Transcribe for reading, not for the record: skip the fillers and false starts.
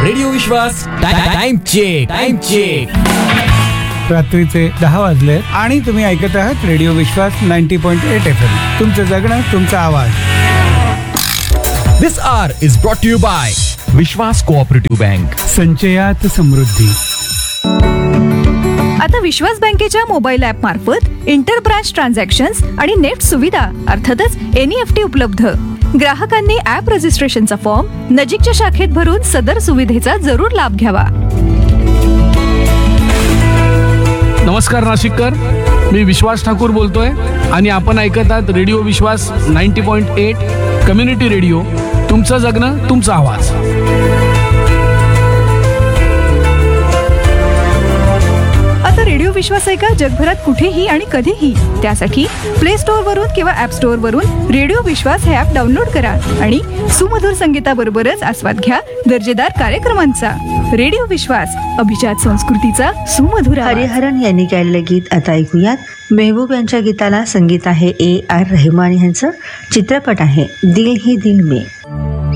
Radio विश्वास time check. रात्रीचे 10 वाजले आणि तुम्ही ऐकत आहात रेडिओ विश्वास 90.8 FM. तुमचं जगणं, तुमचा आवाज. This hour is brought to you by Vishwas cooperative bank. संचयात समृद्धी. आता विश्वास बँकेच्या मोबाईल ऍप मार्फत इंटर ब्रांच ट्रान्झॅक्शन्स आणि नेफ्ट सुविधा अर्थातच NEFT उपलब्ध. ग्राहकांनी ऍप रजिस्ट्रेशनचा फॉर्म नजीकच्या शाखेत भरून सदर सुविधेचा जरूर लाभ घ्यावा. नमस्कार नाशिककर, मी विश्वास ठाकूर बोलतोय आणि आपण ऐकत आहात रेडिओ विश्वास 90.8 कम्युनिटी रेडिओ. तुमचं जगणं, तुमचा आवाज. आता रेडिओ विश्वास ऐका जगभरात कुठेही आणि कधीही. त्यासाठी प्ले स्टोअर वरून किंवा ऍप स्टोअर वरून रेडिओ विश्वास हे ऍप डाउनलोड करा आणि सुमधुर संगीताबरोबरच आस्वाद घ्या दर्जेदार कार्यक्रमांचा. रेडिओ विश्वास, अभिजात संस्कृतीचा सुमधुर आवाज. हरिहरन यांनी गायलेलं गीत आता ऐकूयात. मेहबूब यांच्या गीताला संगीत आहे AR रहमान यांचं. चित्रपट आहे दिल ही दिल में.